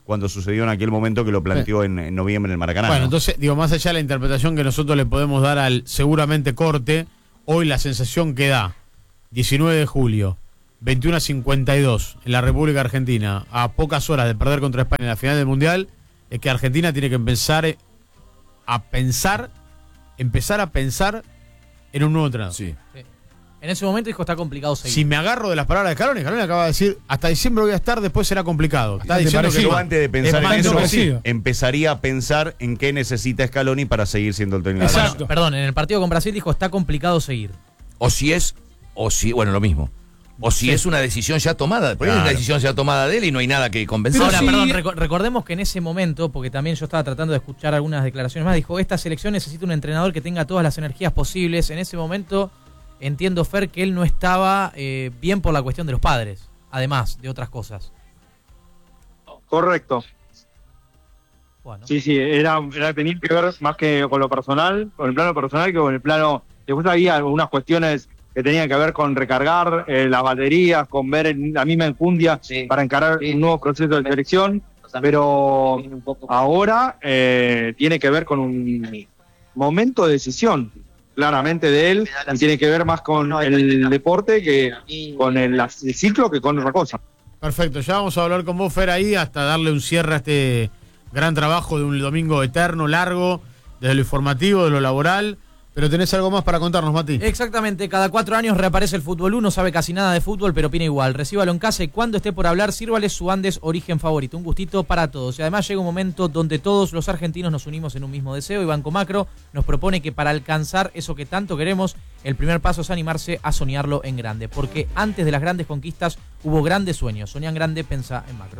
cuando sucedió en aquel momento que lo planteó en, en noviembre en el Maracaná. Bueno, ¿no? entonces, digo, más allá de la interpretación que nosotros le podemos dar al seguramente corte, hoy la sensación que da, diecinueve de julio, veintiuno a cincuenta y dos, en la República Argentina, a pocas horas de perder contra España en la final del Mundial, es que Argentina tiene que empezar a pensar, empezar a pensar en un nuevo entrenador. Sí. Sí. En ese momento dijo, está complicado seguir. Si me agarro de las palabras de Scaloni, Scaloni acaba de decir, hasta diciembre voy a estar, después será complicado. Está diciendo que yo no. antes de pensar Es en eso, parecido. empezaría a pensar en qué necesita Scaloni para seguir siendo el técnico. Exacto. Perdón, en el partido con Brasil dijo, está complicado seguir. O si es, o si, bueno, lo mismo. O si Sí. es una decisión ya tomada. Porque Claro. es una decisión ya tomada de él y no hay nada que convencer. Ahora, perdón, reco- recordemos que en ese momento, porque también yo estaba tratando de escuchar algunas declaraciones más, dijo, esta selección necesita un entrenador que tenga todas las energías posibles. En ese momento entiendo, Fer, que él no estaba eh, bien por la cuestión de los padres, además de otras cosas. Correcto. Bueno. Sí, sí, era, era tenía que ver más que con lo personal, con el plano personal, que con el plano. Después había algunas cuestiones que tenían que ver con recargar eh, las baterías, con ver en- la misma enjundia para encarar un nuevo proceso de selección. Pero ahora eh, tiene que ver con un momento de decisión, claramente de él, y tiene que ver más con el deporte que con el, el ciclo que con otra cosa. Perfecto, ya vamos a hablar con vos, Fer, ahí hasta darle un cierre a este gran trabajo de un domingo eterno, largo, desde lo informativo, de lo laboral. Pero tenés algo más para contarnos, Mati. Exactamente, cada cuatro años reaparece el Fútbol uno, sabe casi nada de fútbol, pero opina igual. Recíbalo en casa y cuando esté por hablar, sírvale su Andes origen favorito. Un gustito para todos. Y además llega un momento donde todos los argentinos nos unimos en un mismo deseo y Banco Macro nos propone que para alcanzar eso que tanto queremos, el primer paso es animarse a soñarlo en grande. Porque antes de las grandes conquistas hubo grandes sueños. Soñan grande, pensá en Macro.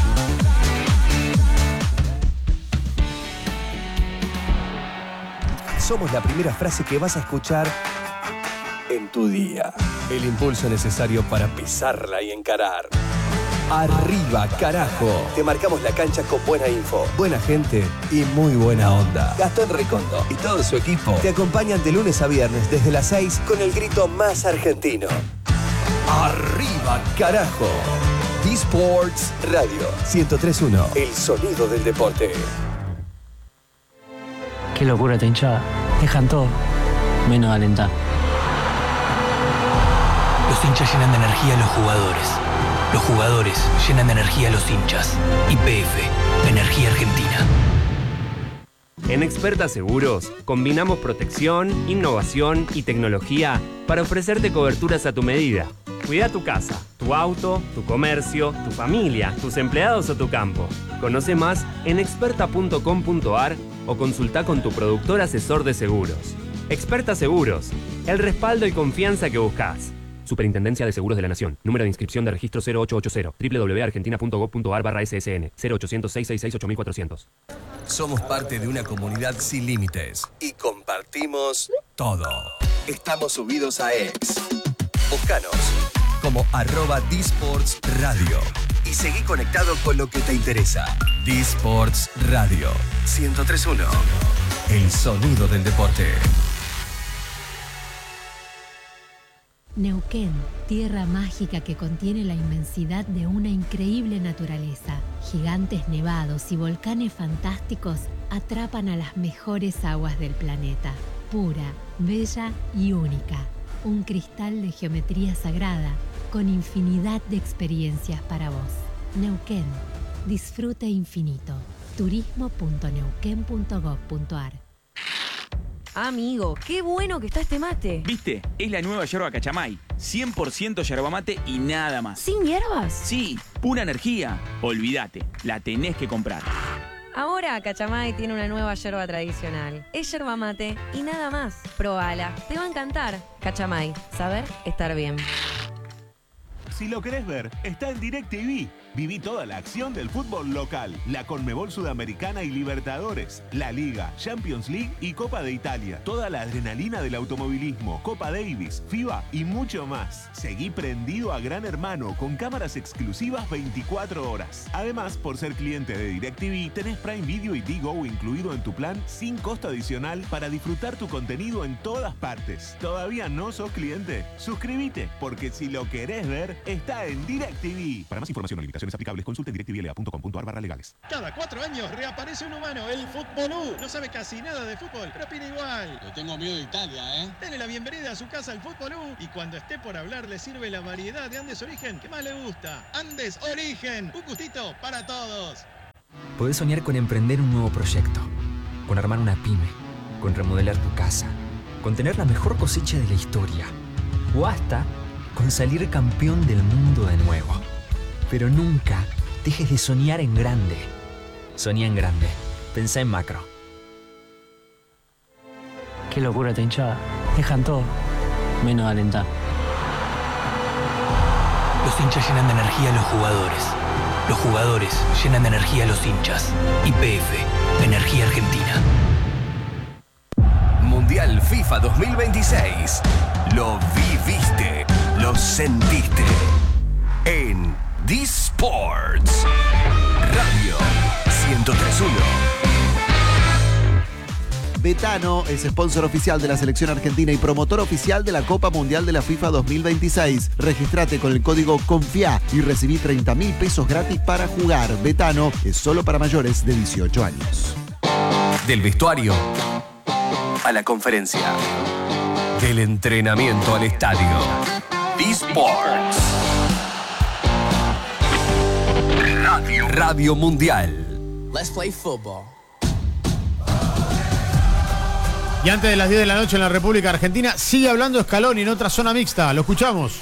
Somos la primera frase que vas a escuchar en tu día. El impulso necesario para pisarla y encarar. Arriba, carajo. Te marcamos la cancha con buena info, buena gente y muy buena onda. Gastón Recondo y todo su equipo te acompañan de lunes a viernes desde las seis con el grito más argentino. Arriba, carajo. D-Sports Radio ciento tres punto uno. El sonido del deporte. Qué locura esta hinchada. Dejan todo, menos alentar. Los hinchas llenan de energía a los jugadores. Los jugadores llenan de energía a los hinchas. Y P F, Energía Argentina. En Experta Seguros, combinamos protección, innovación y tecnología para ofrecerte coberturas a tu medida. Cuida tu casa, tu auto, tu comercio, tu familia, tus empleados o tu campo. Conoce más en experta punto com punto ar o consulta con tu productor asesor de seguros. Experta Seguros, el respaldo y confianza que buscas. Superintendencia de Seguros de la Nación. Número de inscripción de registro cero ocho ocho cero. doble u doble u doble u punto argentina punto gob punto ar barra S S N. cero ochocientos, seiscientos sesenta y seis, ocho mil cuatrocientos. Somos parte de una comunidad sin límites y compartimos todo. Estamos subidos a X. Búscanos como arroba D-Sports Radio y seguí conectado con lo que te interesa. D-Sports Radio ciento tres punto uno. El sonido del deporte. Neuquén, tierra mágica que contiene la inmensidad de una increíble naturaleza. Gigantes nevados y volcanes fantásticos atrapan a las mejores aguas del planeta. Pura, bella y única. Un cristal de geometría sagrada con infinidad de experiencias para vos. Neuquén, disfrute infinito. turismo punto neuquén punto gob punto ar. Amigo, qué bueno que está este mate. ¿Viste? Es la nueva yerba Cachamay. cien por ciento yerba mate y nada más. ¿Sin hierbas? Sí, pura energía. Olvídate, la tenés que comprar. Ahora Cachamay tiene una nueva yerba tradicional. Es yerba mate y nada más. Probala, te va a encantar. Cachamay, saber estar bien. Si lo querés ver, está en DirecTV. Viví toda la acción del fútbol local, la Conmebol Sudamericana y Libertadores, la Liga, Champions League y Copa de Italia. Toda la adrenalina del automovilismo, Copa Davis, FIBA y mucho más. Seguí prendido a Gran Hermano con cámaras exclusivas veinticuatro horas. Además, por ser cliente de DirecTV, tenés Prime Video y Digo incluido en tu plan sin costo adicional para disfrutar tu contenido en todas partes. ¿Todavía no sos cliente? Suscríbete, porque si lo querés ver, está en DirecTV. Para más información o limitaciones, Restricciones aplicables. Consulte en directivelea punto com punto ar barra legales. Cada cuatro años reaparece un humano, el Futbolú. No sabe casi nada de fútbol, pero opina igual. Le tengo miedo de Italia, ¿eh? Dele la bienvenida a su casa al Futbolú y cuando esté por hablar le sirve la variedad de Andes Origen que más le gusta. Andes Origen, un gustito para todos. Podés soñar con emprender un nuevo proyecto, con armar una pyme, con remodelar tu casa, con tener la mejor cosecha de la historia o hasta con salir campeón del mundo de nuevo. Pero nunca dejes de soñar en grande. Soñá en grande. Pensá en macro. Qué locura esta hinchada. Dejan todo, menos alentar. Los hinchas llenan de energía a los jugadores. Los jugadores llenan de energía a los hinchas. Y P F, Energía Argentina. Mundial FIFA dos mil veintiséis. Lo viviste, lo sentiste. En D-Sports Radio ciento tres punto uno. Betano es sponsor oficial de la selección argentina y promotor oficial de la Copa Mundial de la FIFA dos mil veintiséis. Registrate con el código CONFIA y recibí treinta mil pesos gratis para jugar. Betano es solo para mayores de dieciocho años. Del vestuario a la conferencia. Del entrenamiento al estadio. D-Sports Radio, Radio Mundial. Let's play football. Y antes de las diez de la noche en la República Argentina, sigue hablando Scaloni en otra zona mixta. Lo escuchamos.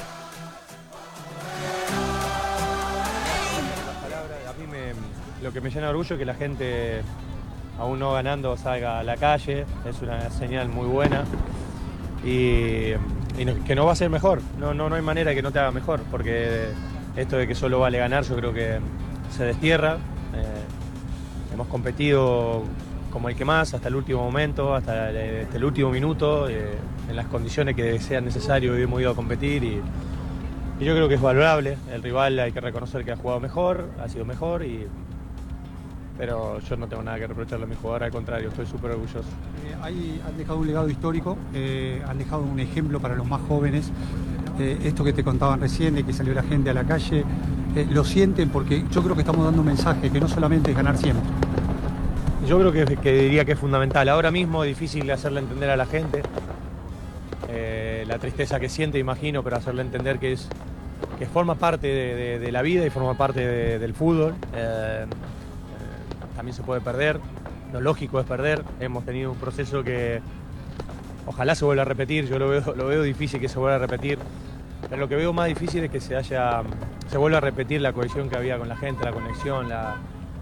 A mí me, lo que me llena de orgullo es que la gente, aún no ganando, salga a la calle. Es una señal muy buena. Y, y no, que no va a ser mejor. No, no, no hay manera de que no te haga mejor. Porque esto de que solo vale ganar, yo creo que se destierra. Eh, hemos competido como el que más, hasta el último momento, hasta el, hasta el último minuto, eh, en las condiciones que sean necesarias hemos ido a competir y, y yo creo que es valorable. El rival hay que reconocer que ha jugado mejor, ha sido mejor, y, pero yo no tengo nada que reprocharle a mi jugador, al contrario, estoy súper orgulloso. Eh, ahí han dejado un legado histórico, eh, han dejado un ejemplo para los más jóvenes. Eh, esto que te contaban recién, de que salió la gente a la calle, eh, lo sienten porque yo creo que estamos dando un mensaje que no solamente es ganar siempre. Yo creo que, que diría que es fundamental. Ahora mismo es difícil hacerle entender a la gente eh, la tristeza que siente, imagino, pero hacerle entender que es que forma parte de, de, de la vida y forma parte de, del fútbol. Eh, eh, también se puede perder, lo lógico es perder. Hemos tenido un proceso que ojalá se vuelva a repetir, yo lo veo, lo veo difícil que se vuelva a repetir, pero lo que veo más difícil es que se, haya, se vuelva a repetir la cohesión que había con la gente, la conexión, la...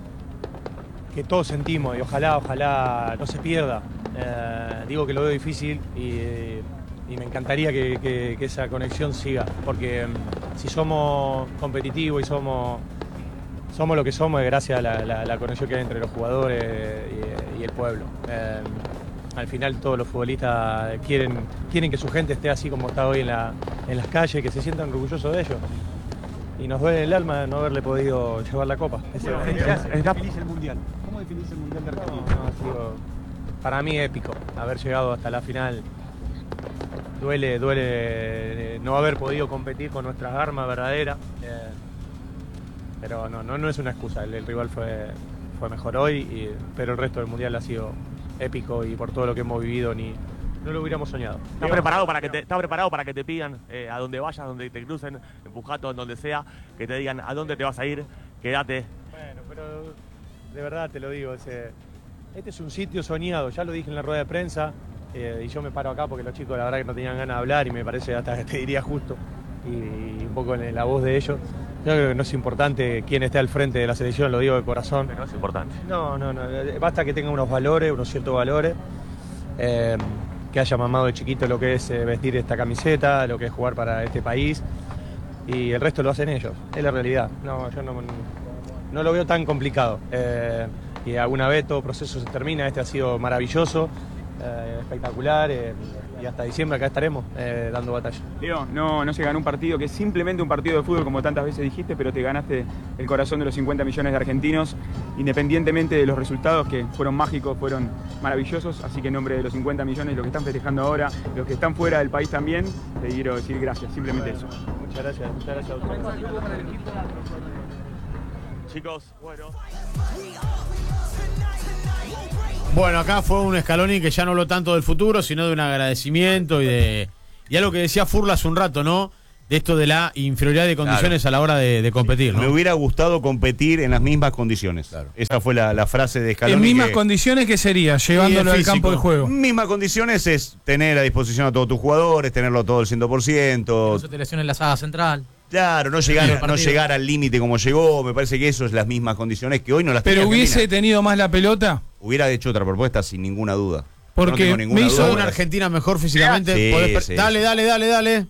que todos sentimos, y ojalá, ojalá no se pierda. Eh, digo que lo veo difícil y, y me encantaría que, que, que esa conexión siga, porque um, si somos competitivos y somos, somos lo que somos es gracias a la, la, la conexión que hay entre los jugadores y, y el pueblo. Eh, al final todos los futbolistas quieren, quieren que su gente esté así como está hoy en, la, en las calles, que se sientan orgullosos de ellos. Y nos duele el alma no haberle podido llevar la copa. ¿Cómo definís el Mundial? ¿Cómo definís el Mundial de Argentina? No, no, ha sido, para mí, épico. Haber llegado hasta la final. Duele, duele no haber podido competir con nuestras armas verdaderas. Eh, pero no, no, no es una excusa. El, el rival fue, fue mejor hoy, y, pero el resto del Mundial ha sido épico, y por todo lo que hemos vivido ni no lo hubiéramos soñado. ¿Estás preparado para que te, ¿estás preparado para que te pidan eh, a donde vayas, donde te crucen, en Pujato, en donde sea, que te digan a dónde te vas a ir, quédate? Bueno, pero de verdad te lo digo, ese, este es un sitio soñado, ya lo dije en la rueda de prensa, eh, y yo me paro acá porque los chicos la verdad que no tenían ganas de hablar, y me parece hasta te diría justo, y, y un poco en la voz de ellos. Yo creo que no es importante quién esté al frente de la selección, lo digo de corazón. Pero no es importante. No, no, no, basta que tenga unos valores, unos ciertos valores. Eh, que haya mamado de chiquito lo que es eh, vestir esta camiseta, lo que es jugar para este país, y el resto lo hacen ellos, es la realidad. No, yo no, no lo veo tan complicado. Eh, y alguna vez todo proceso se termina, este ha sido maravilloso, eh, espectacular, eh, y hasta diciembre acá estaremos eh, dando batalla. Leo, no, no se ganó un partido que es simplemente un partido de fútbol, como tantas veces dijiste, pero te ganaste el corazón de los cincuenta millones de argentinos, independientemente de los resultados, que fueron mágicos, fueron maravillosos. Así que en nombre de los cincuenta millones, los que están festejando ahora, los que están fuera del país también, te quiero decir gracias, simplemente bueno, eso. Muchas gracias, muchas gracias a ustedes. chicos. Bueno. Bueno, acá fue un Scaloni que ya no habló tanto del futuro, sino de un agradecimiento y de y algo que decía Furla hace un rato, ¿no? De esto de la inferioridad de condiciones claro. a la hora de, de competir, ¿no? Me hubiera gustado competir en las mismas condiciones. Claro. Esa fue la, la frase de Scaloni. ¿En mismas que, condiciones qué sería? Llevándolo al campo de juego. Mismas condiciones es tener a disposición a todos tus jugadores, tenerlo todo al cien por ciento. No se te lesione en la saga central. Claro, no llegar, no llegar al límite como llegó. Me parece que eso es las mismas condiciones que hoy no las Pero tenía hubiese Argentina. tenido más la pelota. Hubiera hecho otra propuesta sin ninguna duda. Porque no ninguna me hizo duda, una Argentina mejor físicamente. Sí, sí, dale, sí. dale, dale, dale.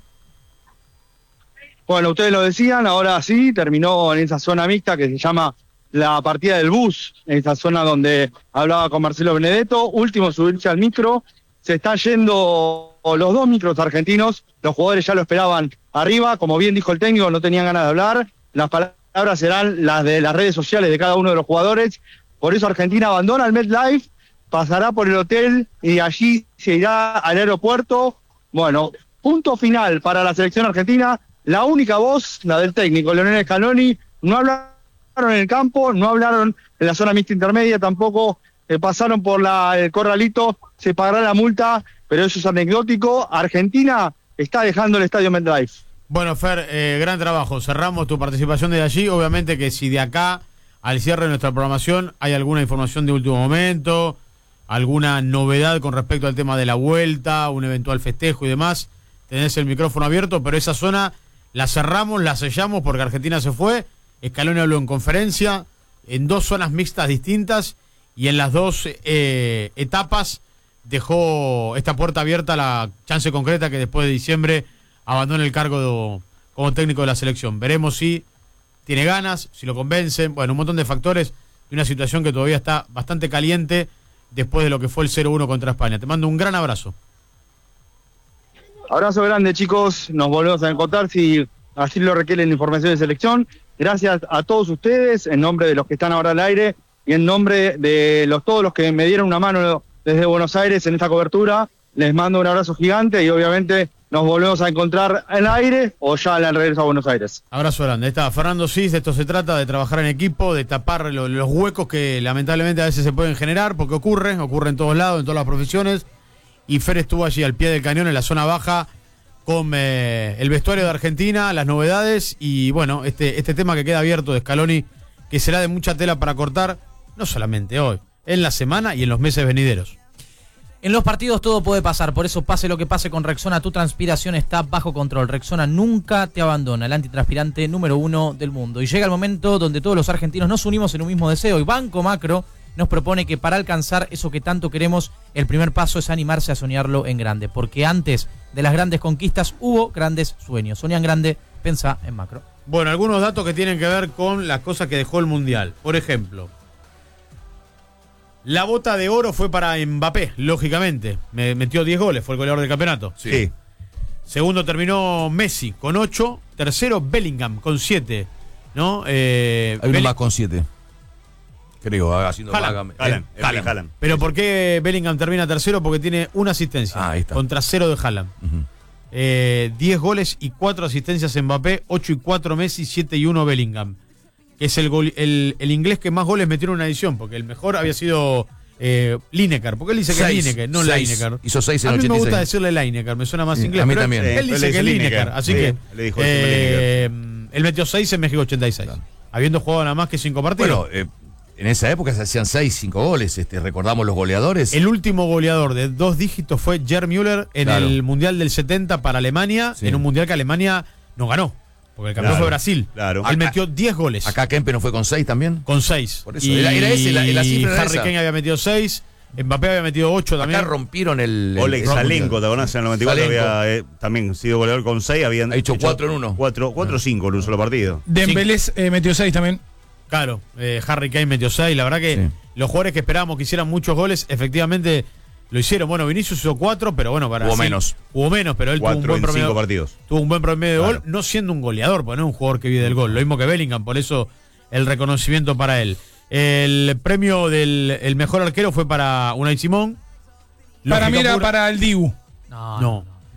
Bueno, ustedes lo decían, ahora sí, terminó en esa zona mixta que se llama la partida del bus, en esa zona donde hablaba con Marcelo Benedetto, último subirse al micro, se están yendo los dos micros argentinos, los jugadores ya lo esperaban arriba, como bien dijo el técnico, no tenían ganas de hablar, las palabras serán las de las redes sociales de cada uno de los jugadores, por eso Argentina abandona el MetLife, pasará por el hotel y allí se irá al aeropuerto. Bueno, punto final para la selección argentina. La única voz, la del técnico, Lionel Scaloni, no hablaron en el campo, no hablaron en la zona mixta intermedia, tampoco eh, pasaron por la, el corralito, se pagará la multa, pero eso es anecdótico. Argentina está dejando el estadio MetLife. Bueno, Fer, eh, gran trabajo. Cerramos tu participación de allí. Obviamente que si de acá al cierre de nuestra programación hay alguna información de último momento, alguna novedad con respecto al tema de la vuelta, un eventual festejo y demás, tenés el micrófono abierto, pero esa zona la cerramos, la sellamos porque Argentina se fue. Scaloni habló en conferencia en dos zonas mixtas distintas y en las dos eh, etapas dejó esta puerta abierta a la chance concreta que después de diciembre abandone el cargo de, como técnico de la selección. Veremos si tiene ganas, si lo convencen, bueno, un montón de factores de una situación que todavía está bastante caliente después de lo que fue el cero uno contra España. Te mando un gran abrazo. Abrazo grande, chicos. Nos volvemos a encontrar si así lo requieren información de selección. Gracias a todos ustedes, en nombre de los que están ahora al aire y en nombre de los todos los que me dieron una mano desde Buenos Aires en esta cobertura. Les mando un abrazo gigante y obviamente nos volvemos a encontrar en el aire o ya al regreso a Buenos Aires. Abrazo grande. Ahí está Fernando Cis. De esto se trata, de trabajar en equipo, de tapar lo, los huecos que lamentablemente a veces se pueden generar, porque ocurre, ocurre en todos lados, en todas las profesiones. Y Fer estuvo allí al pie del cañón en la zona baja con eh, el vestuario de Argentina, las novedades y bueno, este, este tema que queda abierto de Scaloni, que será de mucha tela para cortar, no solamente hoy, en la semana y en los meses venideros. En los partidos todo puede pasar, por eso pase lo que pase con Rexona, tu transpiración está bajo control. Rexona nunca te abandona, el antitranspirante número uno del mundo. Y llega el momento donde todos los argentinos nos unimos en un mismo deseo y Banco Macro nos propone que para alcanzar eso que tanto queremos, el primer paso es animarse a soñarlo en grande, porque antes de las grandes conquistas hubo grandes sueños. Soñan grande, pensá en Macro. Bueno, algunos datos que tienen que ver con las cosas que dejó el Mundial. Por ejemplo, la bota de oro fue para Mbappé, lógicamente. Me metió diez goles, fue el goleador del campeonato. Sí. Segundo terminó Messi con ocho. Tercero Bellingham con siete. ¿No? Eh, Hay uno Bell- más con siete. Creo, haciendo Haaland, vaga- Haaland, eh, Haaland. Haaland. Pero ¿por qué Bellingham termina tercero? Porque tiene una asistencia. Ah, ahí está. Contra cero de Haaland. Ujú. Eh, diez goles y cuatro asistencias Mbappé, ocho y cuatro Messi, siete y uno Bellingham. Que es el, gol- el, el inglés que más goles metió en una edición, porque el mejor había sido eh, Lineker. Porque él dice que Seis, es Lineker, no seis. Lineker. Hizo seis en A mí ochenta y me gusta seis. decirle Lineker, me suena más Sí, inglés. a mí pero también. Él, él Sí, dice él que es dice Lineker, Lineker, así sí, que le dijo eh, él metió seis en México ochenta y seis. Claro. Habiendo jugado nada más que cinco partidos. Bueno, eh, en esa época se hacían seis, cinco goles. Este, recordamos los goleadores. El último goleador de dos dígitos fue Gerd Müller en Claro. el Mundial del setenta para Alemania, Sí. en un Mundial que Alemania no ganó, porque el campeón Claro, fue Brasil. claro. Él Acá- metió diez goles. Acá Kempe no fue con seis también. Con seis. Por eso, era- era ese, la- la cifra era Harry esa. Kane había metido seis, Mbappé había metido ocho también. Acá rompieron el. el- Oleg el- Salenko, ¿te acordás? En el noventa y cuatro Salenko. había eh, también sido goleador con seis, habían Ha hecho cuatro en uno. Cuatro, cuatro o cinco en un solo partido. Dembélé eh, metió seis también. Claro, eh, Harry Kane metió seis. La verdad que Sí. los jugadores que esperábamos que hicieran muchos goles, efectivamente lo hicieron. Bueno, Vinicius hizo cuatro, pero bueno, para Hubo sí, menos. Hubo menos, pero él tuvo un Cuatro buen en promedio. cinco partidos. Tuvo un buen promedio de Claro. gol, no siendo un goleador, porque no es un jugador que vive del gol. Lo mismo que Bellingham, por eso el reconocimiento para él. El premio del el mejor arquero fue para Unai Simón. Para mí Lógica era pura- para el Dibu. No, No,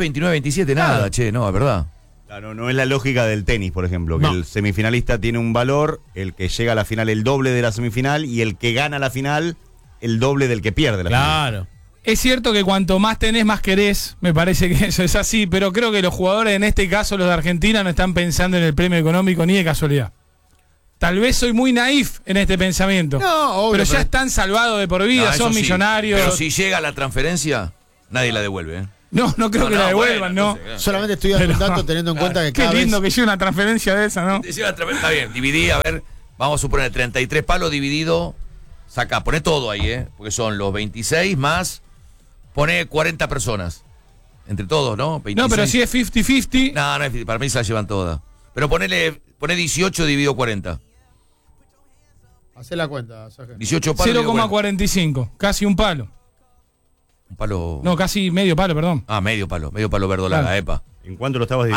veintinueve, veintisiete, nada, Claro. che, no, es verdad. Claro, no es la lógica del tenis, por ejemplo, que No. el semifinalista tiene un valor, el que llega a la final el doble de la semifinal y el que gana la final el doble del que pierde la final. Claro. Es cierto que cuanto más tenés, más querés. Me parece que eso es así. Pero creo que los jugadores, en este caso los de Argentina, no están pensando en el premio económico ni de casualidad. Tal vez soy muy naif en este pensamiento. No, obvio, pero ya pero- están salvados de por vida, No, eso son sí. millonarios. Pero si llega la transferencia, nadie la devuelve. ¿eh? No, no creo No, que no, la devuelvan, bueno, ¿no? entonces, claro. Solamente estoy dando un Pero- dato teniendo en cuenta que Qué cada lindo vez... que llegue una transferencia de esa, ¿no? Si llega la transferencia, está bien, dividí, a ver, vamos a suponer treinta y tres palos dividido, saca, poné todo ahí, ¿eh? Porque son los veintiséis más, poné cuarenta personas. Entre todos, ¿no? No, veintiséis. pero si es cincuenta cincuenta. No, no, es- para mí se la llevan todas. Pero ponele, poné dieciocho dividido cuarenta. Hacé la cuenta, Sergio. dieciocho palos. cero dividido coma cuarenta. cuarenta y cinco, casi un palo. Un palo. No, casi medio palo, perdón. Ah, medio palo, medio palo verdolaga, Claro. epa. ¿En cuánto lo estabas